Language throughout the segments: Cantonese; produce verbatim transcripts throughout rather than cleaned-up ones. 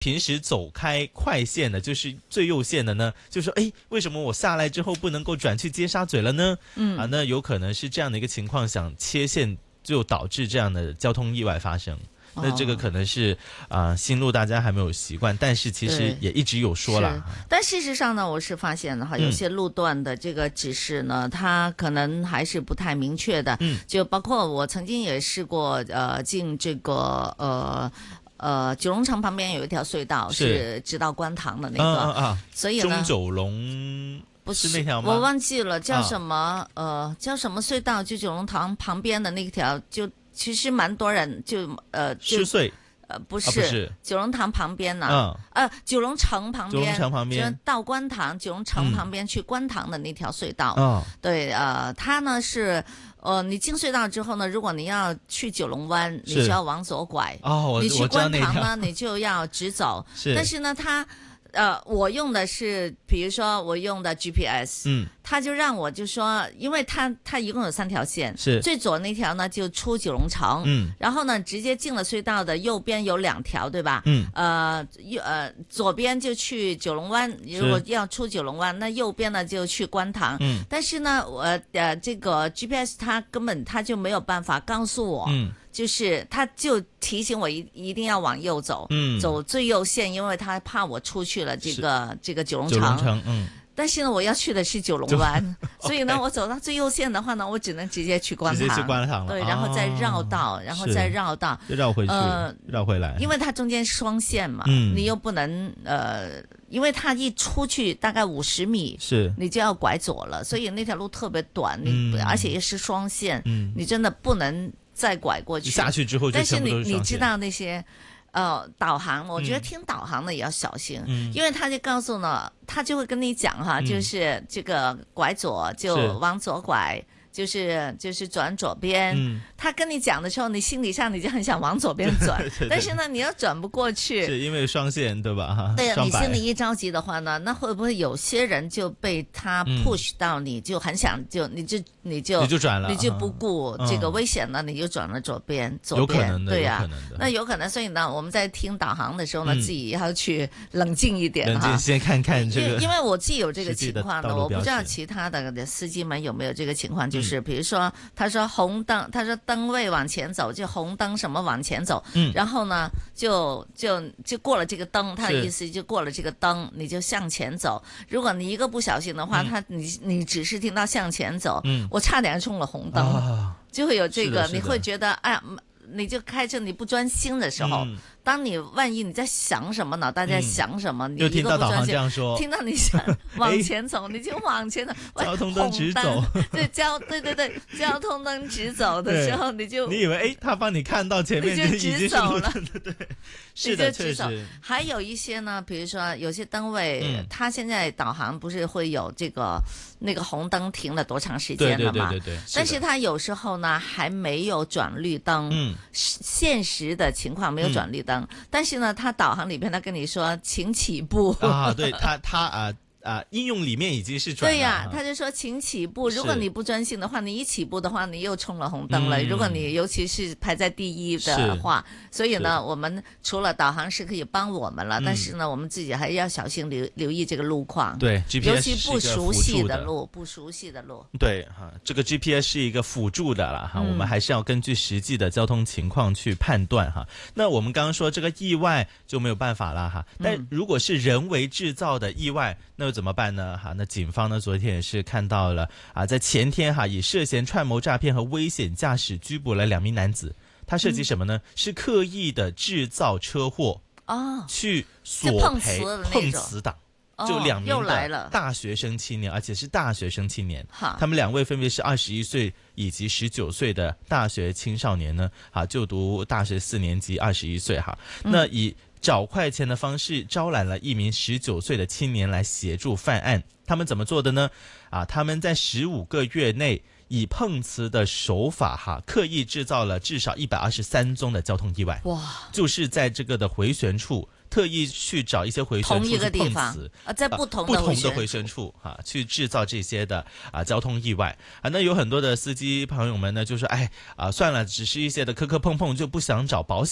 平时走开快线的，就是最右线的呢，就说哎，为什么我下来之后不能够转去尖沙咀了呢？嗯啊，那有可能是这样的一个情况，想切线就导致这样的交通意外发生。那这个可能是啊、呃，新路大家还没有习惯，但是其实也一直有说了。 但事实上呢，我是发现了哈，有些路段的这个指示呢，嗯、它可能还是不太明确的。嗯，就包括我曾经也试过，呃，进这个呃。呃，九龙城旁边有一条隧道是直到观塘的那个， 啊啊啊所以呢， 中九龙不是那条吗？ 我忘记了叫什么，啊、呃，叫什么隧道？就九龙塘旁边的那条，就其实蛮多人就呃失隧。 呃，不是， 啊、不是九龙塘旁边呢、 啊， 嗯、呃，九龙城旁边， 九龙城旁边， 就到观塘，九龙城旁边去观塘的那条隧道， 嗯、 对，呃，它呢是，呃，你进隧道之后呢，如果你要去九龙湾，你需要往左拐， 哦， 你去观塘呢，你就要直走， 是， 但是呢，它。呃，我用的是，比如说我用的 G P S，嗯，他就让我就说，因为它它一共有三条线， 是最左那条呢就出九龙城，嗯，然后呢直接进了隧道的右边有两条，对吧？嗯，呃右呃左边就去九龙湾，如果要出九龙湾，那右边呢就去观塘，嗯，但是呢，我呃这个 G P S 它根本它就没有办法告诉我，嗯。就是他就提醒我一一定要往右走，嗯，走最右线，因为他怕我出去了这个这个九龙城， 九龙城，嗯。 但是呢，我要去的是九龙湾，所以呢，我走到最右线的话呢，我只能直接去观塘， 直接去观塘了， 对，然后再绕道，哦、然后再绕道， 绕回去，呃，绕回来， 因为它中间双线嘛，嗯，你又不能呃，因为它一出去大概五十米， 是，你就要拐左了，所以那条路特别短，你、嗯、而且也是双线，嗯，你真的不能。再拐过去下去之后就全部都是双线， 但是你你知道那些呃导航，我觉得听导航的也要小心，嗯、因为他就告诉呢，他就会跟你讲哈，嗯、就是这个拐左就往左拐。就是就是转左边、嗯，他跟你讲的时候，你心理上你就很想往左边转，对对对，但是呢，你又转不过去， 是因为双线对吧？ 对啊，你心里一着急的话呢，那会不会有些人就被他 push 到你，嗯、就很想就你就你就你就转了， 你就不顾这个危险了，嗯、你就转了左边，左边， 有可能的， 对呀、啊， 有可能的。 那有可能，所以呢，我们在听导航的时候呢，嗯、自己要去冷静一点哈， 冷静先看看这个， 因为我自己有这个情况的，我不知道其他的司机们有没有这个情况，就是比如说。他说红灯，他说灯位往前走，就红灯什么往前走，嗯，然后呢，就就就过了这个灯，他的意思就过了这个灯，你就向前走。如果你一个不小心的话，嗯、他你你只是听到向前走，嗯，我差点冲了红灯，啊、就会有这个，你会觉得哎呀，你就开车你不专心的时候。嗯当你万一你在想什么，脑袋在想什么，嗯、你一个不专心， 又听到导航这样说， 听到你想往前走，你就往前走， 交通灯直走， 对交对对对，交通灯直走的时候，你就你以为哎，他帮你看到前面就已经是路了，对对对，是的，确实。 还有一些呢，比如说有些灯位，嗯、它现在导航不是会有这个那个红灯停了多长时间了嘛？ 对对对对对。 但是它有时候呢还没有转绿灯，嗯，现实的情况没有转绿灯。嗯、但是呢，他导航里边他跟你说，请起步啊，对他他啊啊，应用里面已经是转了， 对呀、啊，他就说请起步。如果你不专心的话，你一起步的话，你又冲了红灯了。嗯、如果你尤其是排在第一的话，所以呢，我们除了导航是可以帮我们了，嗯、但是呢，我们自己还要小心留留意这个路况。 对， 尤其不熟悉的路，不熟悉的路。 对哈，这个 G P S 是一个辅助的啦哈，嗯、我们还是要根据实际的交通情况去判断哈。那我们刚刚说这个意外就没有办法了哈，但如果是人为制造的意外，那又怎么办呢？哈，那警方呢昨天也是看到了啊，在前天哈以涉嫌串谋诈骗和危险驾驶拘捕了两名男子。他涉及什么呢？嗯、是刻意的制造车祸哦， 去索赔碰瓷党。就两名的大学生青年，而且是大学生青年，他们两位分别是二十一岁以及十九岁的大学青少年呢，啊，就读大学四年级，二十一岁哈。那以找快钱的方式招揽了一名十九岁的青年来协助犯案。他们怎么做的呢？啊，他们在十五个月内以碰瓷的手法哈，刻意制造了至少一百二十三宗的交通意外。哇！就是在这个的回旋处。特意去找一些回旋处去碰瓷啊，在不同的不同的回旋处啊，去制造这些的啊交通意外啊。那有很多的司机朋友们呢，就说哎啊，算了，只是一些的磕磕碰碰，就不想找保险。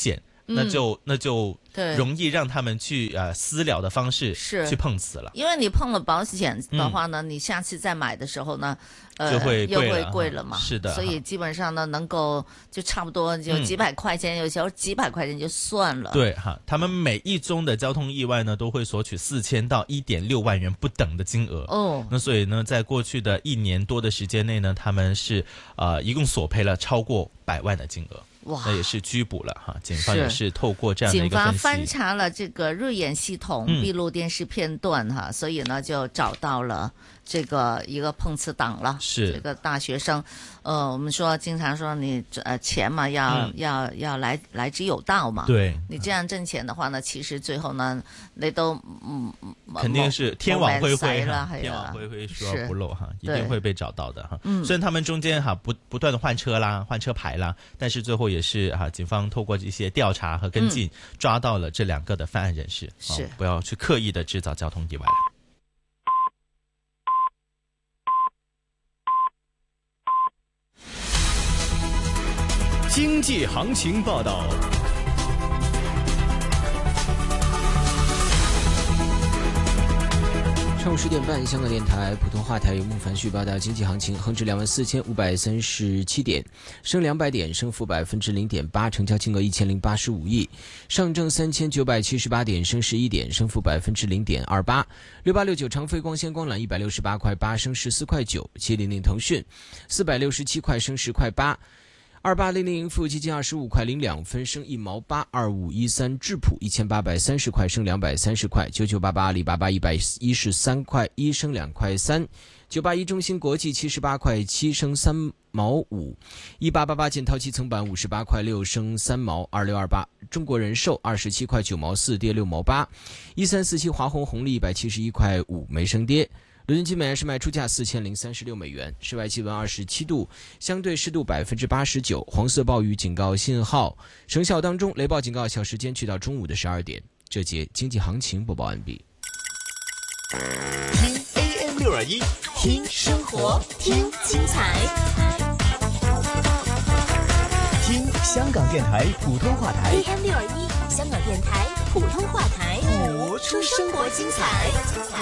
那就那就容易让他们去呃私了的方式去碰瓷了。 因为你碰了保险的话呢，嗯、你下次再买的时候呢，呃， 就会又会贵了嘛。 是的， 所以基本上呢，能够就差不多就几百块钱，嗯、有时候几百块钱就算了。 对哈，他们每一宗的交通意外呢，都会索取四千到一点六万元不等的金额。哦，那所以呢，在过去的一年多的时间内呢，他们是呃一共索赔了超过百万的金额。哇，那也是拘捕了哈，警方也是透过这样的一个分析， 警方翻查了这个瑞眼系统闭路电视片段哈、嗯，所以呢就找到了这个一个碰瓷党了， 是这个大学生。呃，我们说经常说你呃钱嘛要、嗯、要要来来之有道嘛， 对， 你这样挣錢的話呢，其實最後呢你都嗯肯定是天網恢恢哈，天網恢恢疏而不漏哈，一定會被找到的哈。嗯，雖然他們中間哈不不斷的換車啦，換車牌啦，但是最後也是哈警方透過一些調查和跟進、嗯、抓到了這兩個的犯案人士， 是、哦、 不要去刻意的製造交通意外了。 經濟行情報道。上午十點半，香港電台普通話台由孟凡旭報道經濟行情，恒指兩萬四千五百三十七點，升兩百點，升幅百分之零點八，成交金額一千零八十五億。上證三千九百七十八點，升十一點，升幅百分之零點二八。六八六九長飛光纖光纜一百六十八塊八，升十四塊九。七零零騰訊四百六十七塊，升十塊八。二八零零盈富基金二十五塊零兩分，升一毛八。二五一三智普一千八百三十塊，升兩百三十塊。九九八八阿里巴巴一百一十三塊一，升兩塊三。九八一中芯國際七十八塊七，升三毛五。一八八八建滔積層板五十八塊六，升三毛。二六二八中國人壽二十七塊九毛四，跌六毛八。一三四七華虹紅利一百七十一塊五，沒升跌。倫敦金每安士賣出價四千零三十六美元，室外氣溫二十七度，相對濕度百分之八十九，黃色暴雨警告信號生效當中，雷暴警告小時間去到中午的十二點。這節經濟行情播報完畢。 聽 A M 六二一，聽生活，聽精彩，聽香港電台普通話台 A M 六二一，香港電台普通話台， 播出生活精彩。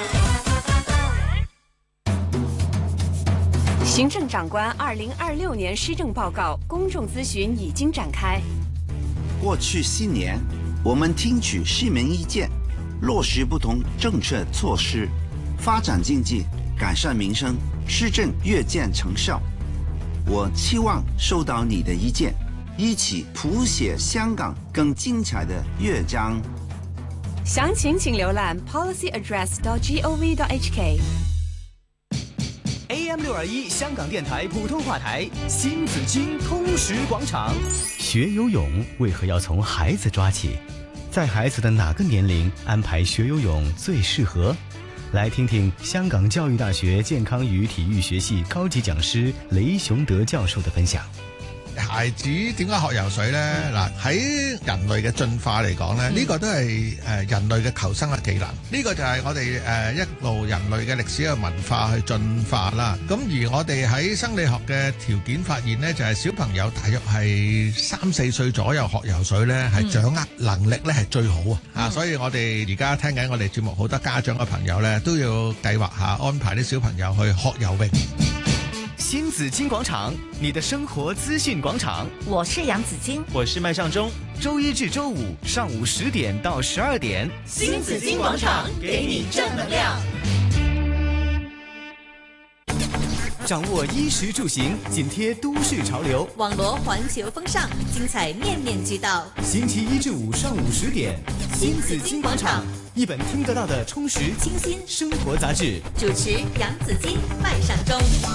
行政長官二零二六年施政報告公眾諮詢已經展開。 過去四年，我們聽取市民意見，落實不同政策措施，發展經濟，改善民生，施政越見成效。我期望收到你的意見，一起譜寫香港更精彩的樂章。 詳情請瀏覽 policy address dot gov dot h k。 A M 六二一香港電台普通話台新紫荊通識廣場。 學游泳為何要從孩子抓起？在孩子的哪個年齡安排學游泳最適合？來聽聽香港教育大學健康與體育學系高級講師雷雄德教授的分享。 孩子點解學游水呢？嗱、嗯，喺人類嘅進化嚟講呢，呢、嗯、個都係誒人類嘅求生嘅技能。呢、這個就係我哋誒一路人類嘅歷史嘅文化去進化啦。咁而我哋喺生理學嘅條件發現呢，就係、是、小朋友大約係三四歲左右學游水呢，係、嗯、掌握能力呢係最好啊！啊、嗯，所以我哋而家聽緊我哋節目，好多家長嘅朋友呢，都要計劃下安排啲小朋友去學游泳。 新紫荊廣場，你的生活資訊廣場。 我是楊紫荊， 我是麥尚中。 周一至周五上午十點到十二點， 新紫荊廣場給你正能量。 掌握衣食住行，緊貼都市潮流， 網羅環球風尚，精彩面面俱到。 星期一至五上午十點，新紫荊廣場，一本聽得到的充實清新生活雜誌。 主持楊紫荊、麥尚中。